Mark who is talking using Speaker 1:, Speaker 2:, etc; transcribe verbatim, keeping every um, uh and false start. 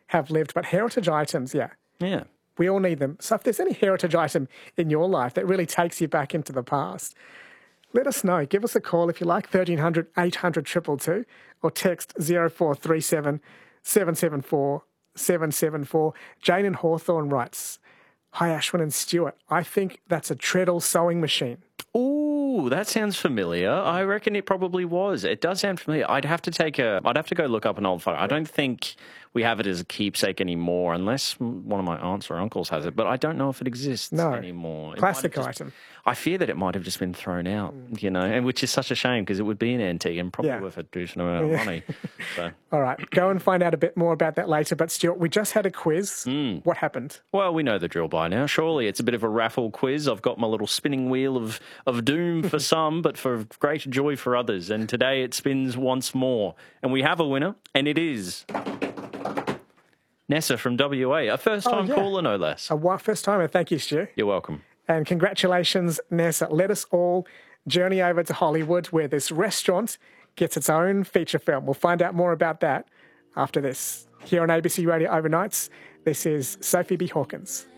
Speaker 1: have lived. But heritage items, yeah.
Speaker 2: Yeah.
Speaker 1: We all need them. So if there's any heritage item in your life that really takes you back into the past, let us know. Give us a call if you like, thirteen hundred, eight hundred, two two two, or text zero four three seven, seven seven four, seven seven four. Jane in Hawthorne writes, "Hi, Ashwin and Stuart. I think that's a treadle sewing machine."
Speaker 2: Ooh, that sounds familiar. I reckon it probably was. It does sound familiar. I'd have to take a. I'd have to go look up an old photo. I don't think we have it as a keepsake anymore, unless one of my aunts or uncles has it. But I don't know if it exists
Speaker 1: No.
Speaker 2: anymore. It
Speaker 1: Classic
Speaker 2: might have just-
Speaker 1: item.
Speaker 2: I fear that it might have just been thrown out, you know, and which is such a shame because it would be an antique and probably
Speaker 1: Yeah.
Speaker 2: worth a decent amount of
Speaker 1: Yeah.
Speaker 2: money. So.
Speaker 1: All right, go and find out a bit more about that later. But Stuart, we just had a quiz.
Speaker 2: Hmm.
Speaker 1: What happened?
Speaker 2: Well, we know the drill by now. Surely it's a bit of a raffle quiz. I've got my little spinning wheel of, of doom for some, but for great joy for others. And today it spins once more. And we have a winner, and it is Nessa from W A, a first-time
Speaker 1: Oh, yeah.
Speaker 2: caller, no less.
Speaker 1: A wa- first timer. Thank you, Stu.
Speaker 2: You're welcome.
Speaker 1: And congratulations, Nessa. Let us all journey over to Hollywood where this restaurant gets its own feature film. We'll find out more about that after this. Here on A B C Radio Overnights, this is Sophie B. Hawkins.